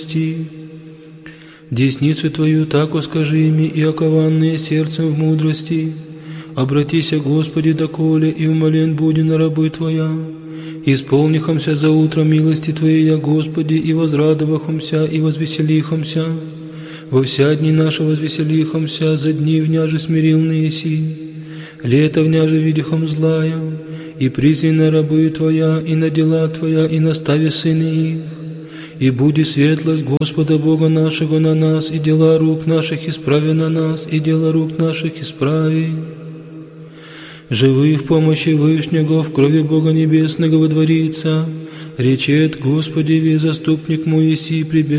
Десницу Твою так скажи ими, и окованные сердцем в мудрости. Обратися, Господи, доколе, и умолен буди на рабы Твоя. Исполнихомся за утро милости Твоей, Господи, и возрадовахомся, и возвеселихомся. Во вся дни наши возвеселихомся, за дни вняже смирилные си. Лето вняже видихом злая, и призвана рабы Твоя, и на дела Твоя, и настави сыны их. И буди светлость Господа Бога нашего на нас, и дела рук наших исправи на нас, и дела рук наших исправи. Живы в помощи Вышнего, в крови Бога Небесного водворится. Речет, Господи, весь заступник мой, еси прибежище